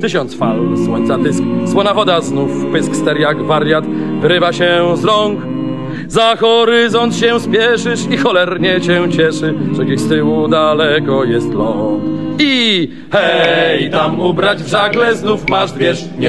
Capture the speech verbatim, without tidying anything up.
Tysiąc fal, słońca dysk, słona woda, znów pysk, ster jak wariat wyrywa się z rąk. Za horyzont się spieszysz i cholernie cię cieszy, że gdzieś z tyłu daleko jest ląd. I hej, tam ubrać w żagle znów masz dwierzch, nie